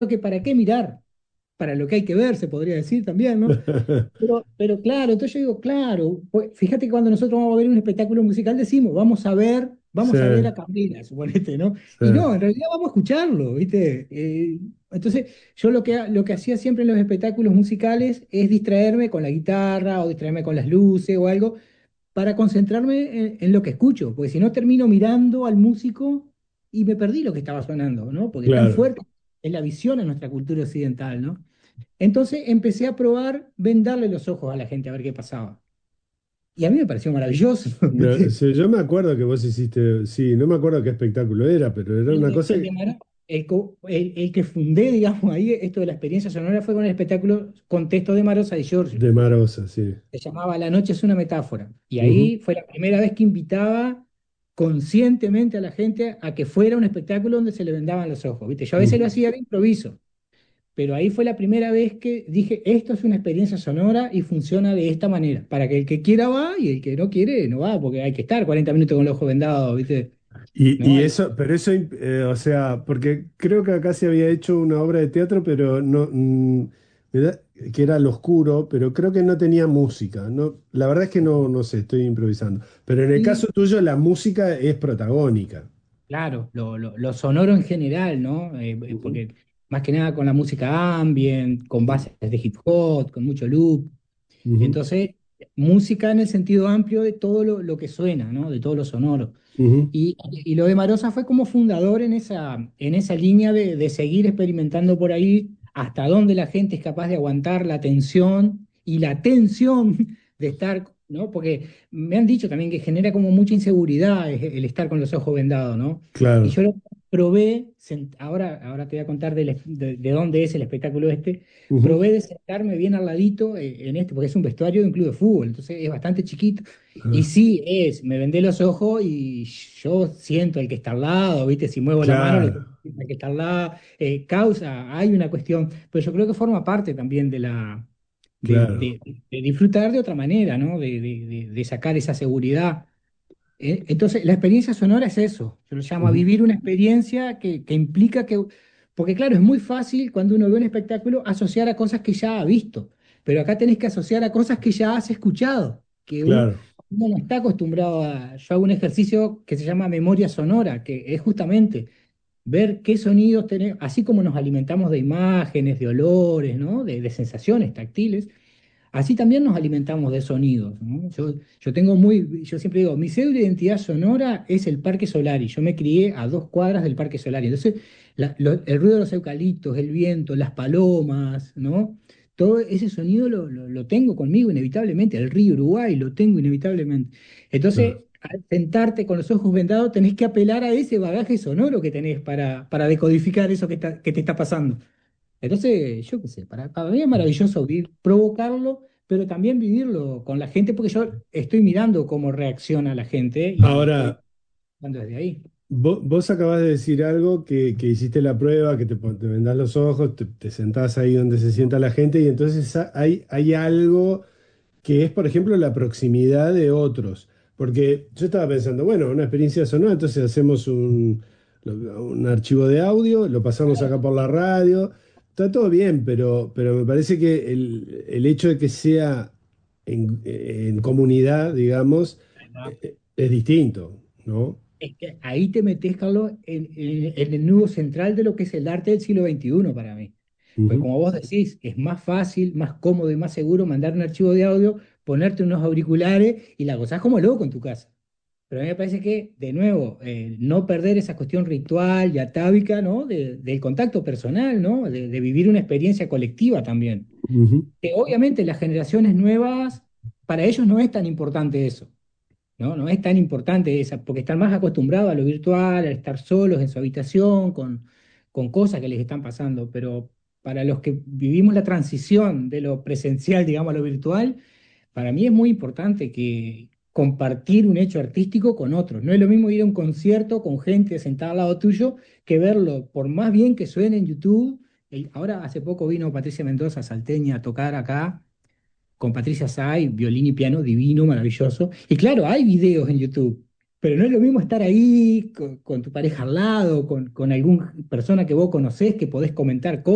que para qué mirar, para lo que hay que ver, se podría decir también, ¿no? Pero claro, entonces yo digo, claro, pues, fíjate que cuando nosotros vamos a ver un espectáculo musical decimos, Sí, vamos a ver a Cabrera, suponete, ¿no? sí, Y no, en realidad vamos a escucharlo, ¿viste? Entonces yo lo que hacía siempre en los espectáculos musicales es distraerme con la guitarra o distraerme con las luces o algo para concentrarme en lo que escucho, porque si no termino mirando al músico y me perdí lo que estaba sonando, ¿no? Porque tan claro. fuerte es la visión en nuestra cultura occidental, ¿no? Entonces empecé a probar vendarle los ojos a la gente a ver qué pasaba. Y a mí me pareció maravilloso, No, ¿viste? sí, yo me acuerdo que vos hiciste, sí, no me acuerdo qué espectáculo era, pero era una cosa El de Mara- el que fundé, digamos, ahí, esto de la experiencia sonora fue con el espectáculo Contexto de Marosa de Giorgio. de Marosa, sí. Se llamaba La noche es una metáfora. Y Ujú, ahí fue la primera vez que invitaba conscientemente a la gente a que fuera un espectáculo donde se le vendaban los ojos, ¿viste? Yo a veces lo ujú. hacía de improviso, pero ahí fue la primera vez que dije, esto es una experiencia sonora y funciona de esta manera, para que el que quiera va y el que no quiere no va, porque hay que estar 40 minutos con los ojos vendados, ¿viste? ¿No? Y eso, pero eso, o sea, porque creo que acá se había hecho una obra de teatro, pero no, me da- que era Lo Oscuro, pero creo que no tenía música. No, la verdad es que no, no sé, estoy improvisando. Pero en el caso Sí, tuyo, la música es protagónica. claro, lo sonoro en general, ¿no? Ujú, Porque más que nada con la música ambient, con bases de hip hop, con mucho loop. ujú, Entonces, música en el sentido amplio de todo lo que suena, ¿no? De todo lo sonoro. ujú. Y lo de Marosa fue como fundador en esa línea de seguir experimentando por ahí hasta dónde la gente es capaz de aguantar la tensión y la tensión de estar, ¿no? Porque me han dicho también que genera como mucha inseguridad el estar con los ojos vendados, ¿no? Y Claro. yo lo probé, ahora te voy a contar de dónde es el espectáculo este, Ujú. probé de sentarme bien al ladito en este, porque es un vestuario de un club de fútbol, entonces es bastante chiquito. Y Ah, sí, me vendé los ojos y yo siento el que está al lado, ¿viste? Si muevo la mano, le claro, tengo que decir al que está al lado. Hay una cuestión, pero yo creo que forma parte también claro. de disfrutar de otra manera, ¿no? De sacar esa seguridad. Entonces, la experiencia sonora es eso. Yo lo llamo a Ujú. vivir una experiencia que implica que, porque claro, es muy fácil cuando uno ve un espectáculo asociar a cosas que ya ha visto, pero acá tenés que asociar a cosas que ya has escuchado, Claro. uno no está acostumbrado a. Yo hago un ejercicio que se llama memoria sonora, que es justamente ver qué sonidos tenemos, así como nos alimentamos de imágenes, de olores, ¿no? De sensaciones táctiles. Así también nos alimentamos de sonidos, ¿no? Yo siempre digo, mi cédula de identidad sonora es el Parque Solari. Yo me crié a 2 cuadras del Parque Solari. Entonces, el ruido de los eucaliptos, el viento, las palomas, ¿no? Todo ese sonido lo tengo conmigo inevitablemente. El río Uruguay lo tengo inevitablemente. Entonces, Claro. al sentarte con los ojos vendados, tenés que apelar a ese bagaje sonoro que tenés para decodificar eso que te está pasando. Entonces, yo qué sé, para mí es maravilloso provocarlo, pero también vivirlo con la gente, porque yo estoy mirando cómo reacciona la gente y estoy Ahora, hablando desde ahí. vos acabás de decir algo que hiciste la prueba, que te vendás los ojos, te sentás ahí donde se sienta la gente y entonces hay algo que es, por ejemplo, la proximidad de otros. Porque yo estaba pensando, bueno, una experiencia sonora, entonces hacemos un archivo de audio, lo pasamos acá por la radio, está todo bien, pero me parece que el hecho de que sea en comunidad, digamos, es distinto, ¿no? Es que ahí te metes, Carlos, en el nudo central de lo que es el arte del siglo XXI para mí. Pues Ujú. como vos decís, es más fácil, más cómodo y más seguro mandar un archivo de audio, ponerte unos auriculares y la gozás como loco en tu casa. Pero a mí me parece que, de nuevo, no perder esa cuestión ritual y atávica, ¿no? Del contacto personal, ¿no? De vivir una experiencia colectiva también. Ujú. Que obviamente las generaciones nuevas, para ellos no es tan importante eso. ¿No? No es tan importante esa, porque están más acostumbrados a lo virtual, a estar solos en su habitación, con cosas que les están pasando, pero para los que vivimos la transición de lo presencial, digamos, a lo virtual, para mí es muy importante que compartir un hecho artístico con otros. No es lo mismo ir a un concierto con gente sentada al lado tuyo que verlo, por más bien que suene en YouTube. Ahora hace poco vino Patricia Mendoza, salteña, a tocar acá con Patricia Say, violín y piano divino, maravilloso. Y claro, hay videos en YouTube, pero no es lo mismo estar ahí con tu pareja al lado, con alguna persona que vos conocés, que podés comentar cosas.